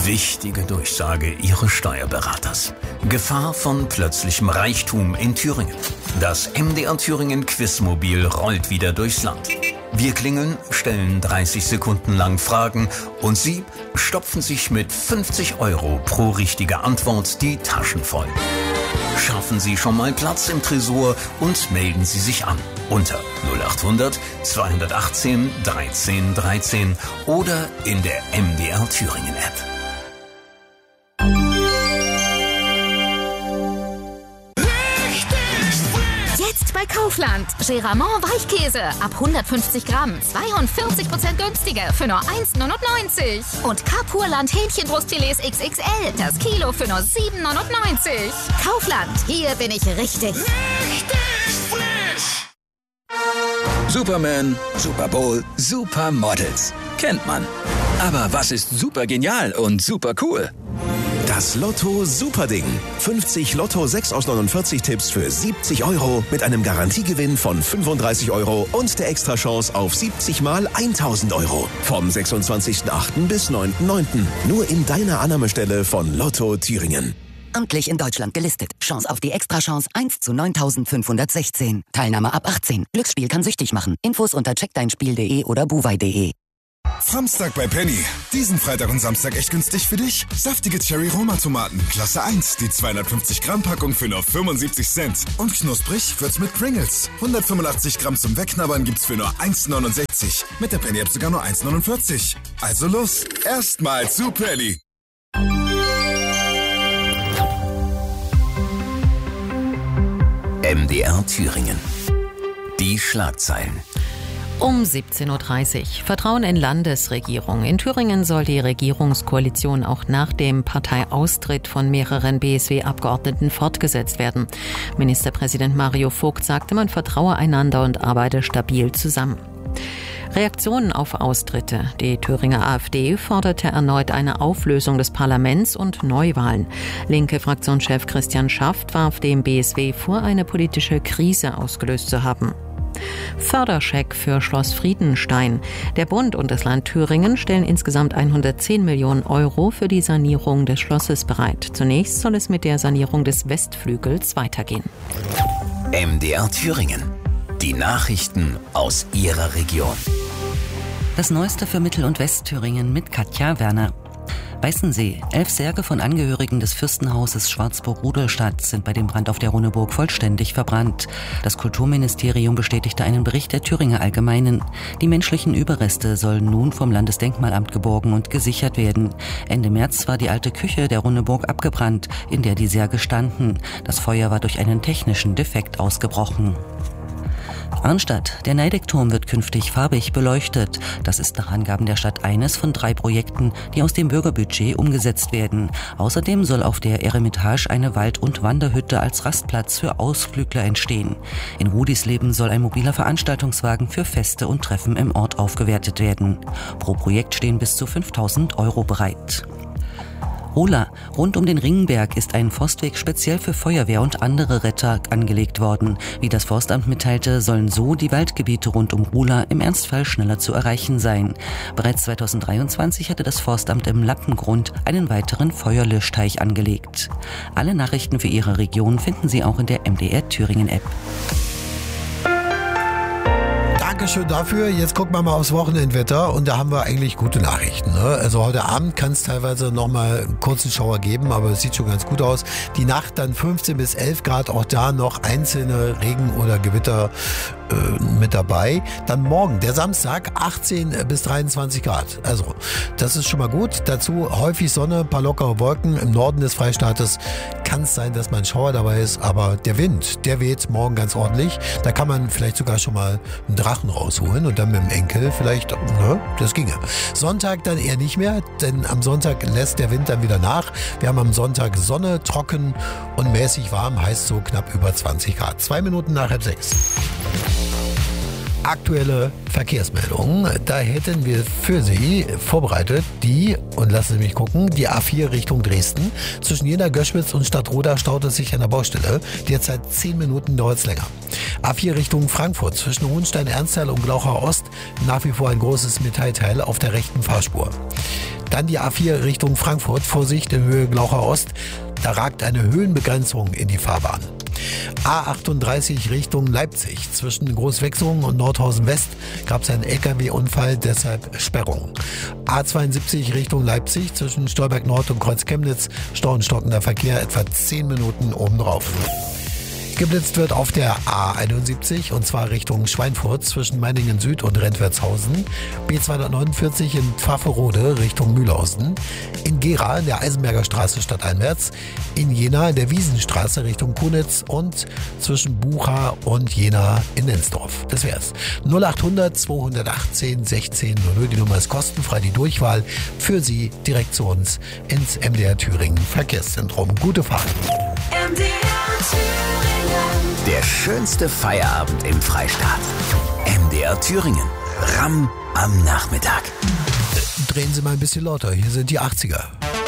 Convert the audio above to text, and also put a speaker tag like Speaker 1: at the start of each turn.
Speaker 1: Wichtige Durchsage Ihres Steuerberaters. Gefahr von plötzlichem Reichtum in Thüringen. Das MDR Thüringen Quizmobil rollt wieder durchs Land. Wir klingeln, stellen 30 Sekunden lang Fragen und Sie stopfen sich mit 50 € pro richtige Antwort die Taschen voll. Schaffen Sie schon mal Platz im Tresor und melden Sie sich an unter 0800 218 13 13 oder in der MDR Thüringen App.
Speaker 2: Jetzt bei Kaufland. Gérardmer Weichkäse ab 150 Gramm. 42% günstiger für nur 1,99. Und Kapurland Hähnchenbrustfilets XXL. Das Kilo für nur 7,99. Kaufland. Hier bin ich richtig.
Speaker 3: Richtig frisch.
Speaker 4: Superman, Super Bowl, Supermodels. Kennt man. Aber was ist super genial und super cool?
Speaker 5: Das Lotto Superding. 50 Lotto 6 aus 49 Tipps für 70 € mit einem Garantiegewinn von 35 € und der Extrachance auf 70 mal 1000 €. Vom 26.08. bis 9.09. Nur in deiner Annahmestelle von Lotto Thüringen.
Speaker 6: Amtlich in Deutschland gelistet. Chance auf die Extrachance 1 zu 9516. Teilnahme ab 18. Glücksspiel kann süchtig machen. Infos unter checkdeinspiel.de oder buwei.de.
Speaker 3: Samstag bei Penny. Diesen Freitag und Samstag echt günstig für dich. Saftige Cherry-Roma-Tomaten, Klasse 1. Die 250 Gramm Packung für nur 75 Cent. Und knusprig wird's mit Pringles. 185 Gramm zum Wegknabbern gibt's für nur 1,69. Mit der Penny-App sogar nur 1,49. Also los, erstmal zu Penny.
Speaker 1: MDR Thüringen. Die Schlagzeilen.
Speaker 7: Um 17.30 Uhr. Vertrauen in Landesregierung. In Thüringen soll die Regierungskoalition auch nach dem Parteiaustritt von mehreren BSW-Abgeordneten fortgesetzt werden. Ministerpräsident Mario Vogt sagte, man vertraue einander und arbeite stabil zusammen. Reaktionen auf Austritte. Die Thüringer AfD forderte erneut eine Auflösung des Parlaments und Neuwahlen. Linke Fraktionschef Christian Schaft warf dem BSW vor, eine politische Krise ausgelöst zu haben. Förderscheck für Schloss Friedenstein. Der Bund und das Land Thüringen stellen insgesamt 110 Millionen € für die Sanierung des Schlosses bereit. Zunächst soll es mit der Sanierung des Westflügels weitergehen.
Speaker 1: MDR Thüringen. Die Nachrichten aus Ihrer Region.
Speaker 6: Das Neueste für Mittel- und Westthüringen mit Katja Werner. Weißensee. 11 Särge von Angehörigen des Fürstenhauses Schwarzburg-Rudolstadt sind bei dem Brand auf der Runeburg vollständig verbrannt. Das Kulturministerium bestätigte einen Bericht der Thüringer Allgemeinen. Die menschlichen Überreste sollen nun vom Landesdenkmalamt geborgen und gesichert werden. Ende März war die alte Küche der Runeburg abgebrannt, in der die Särge standen. Das Feuer war durch einen technischen Defekt ausgebrochen. Arnstadt. Der Neideckturm wird künftig farbig beleuchtet. Das ist nach Angaben der Stadt eines von 3 Projekten, die aus dem Bürgerbudget umgesetzt werden. Außerdem soll auf der Eremitage eine Wald- und Wanderhütte als Rastplatz für Ausflügler entstehen. In Rudisleben soll ein mobiler Veranstaltungswagen für Feste und Treffen im Ort aufgewertet werden. Pro Projekt stehen bis zu 5.000 € bereit. Hola. Rund um den Ringenberg ist ein Forstweg speziell für Feuerwehr und andere Retter angelegt worden. Wie das Forstamt mitteilte, sollen so die Waldgebiete rund um Hola im Ernstfall schneller zu erreichen sein. Bereits 2023 hatte das Forstamt im Lappengrund einen weiteren Feuerlöschteich angelegt. Alle Nachrichten für Ihre Region finden Sie auch in der MDR Thüringen App.
Speaker 8: Dankeschön dafür. Jetzt gucken wir mal aufs Wochenendwetter und da haben wir eigentlich gute Nachrichten. Ne? Also heute Abend kann es teilweise nochmal einen kurzen Schauer geben, aber es sieht schon ganz gut aus. Die Nacht dann 15 bis 11 Grad, auch da noch einzelne Regen- oder Gewitter mit dabei. Dann morgen, der Samstag, 18 bis 23 Grad. Also das ist schon mal gut. Dazu häufig Sonne, ein paar lockere Wolken. Im Norden des Freistaates kann es sein, dass mal ein Schauer dabei ist, aber der Wind, der weht morgen ganz ordentlich. Da kann man vielleicht sogar schon mal einen Drachen rausholen und dann mit dem Enkel vielleicht, ne, das ginge. Sonntag dann eher nicht mehr, denn am Sonntag lässt der Wind dann wieder nach. Wir haben am Sonntag Sonne, trocken und mäßig warm, heißt so knapp über 20 Grad. 2 Minuten nach 5:30. Aktuelle Verkehrsmeldungen. Da hätten wir für Sie vorbereitet die, und lassen Sie mich gucken, die A4 Richtung Dresden. Zwischen Jena, Göschwitz und Stadtroda staut es sich an der Baustelle. Derzeit 10 Minuten dauert es länger. A4 Richtung Frankfurt. Zwischen Hohenstein, Ernsthal und Glauchau Ost nach wie vor ein großes Metallteil auf der rechten Fahrspur. Dann die A4 Richtung Frankfurt, Vorsicht in Höhe Glaucher Ost. Da ragt eine Höhenbegrenzung in die Fahrbahn. A38 Richtung Leipzig. Zwischen Großwechsungen und Nordhausen West gab es einen LKW-Unfall, deshalb Sperrung. A72 Richtung Leipzig. Zwischen Stolberg Nord und Kreuz Chemnitz. Stau und stockender Verkehr, etwa 10 Minuten obendrauf. Geblitzt wird auf der A71 und zwar Richtung Schweinfurt zwischen Meiningen Süd und Rentwertshausen, B249 in Pfafferode Richtung Mühlhausen, in Gera in der Eisenberger Straße stadteinwärts, in Jena in der Wiesenstraße Richtung Kunitz und zwischen Bucha und Jena in Nensdorf. Das wär's. 0800 218 16 00, die Nummer ist kostenfrei, die Durchwahl für Sie direkt zu uns ins MDR Thüringen Verkehrszentrum. Gute Fahrt.
Speaker 9: MDR Thüringen.
Speaker 1: Der schönste Feierabend im Freistaat. MDR Thüringen. Ramm am Nachmittag.
Speaker 8: Drehen Sie mal ein bisschen lauter. Hier sind die 80er.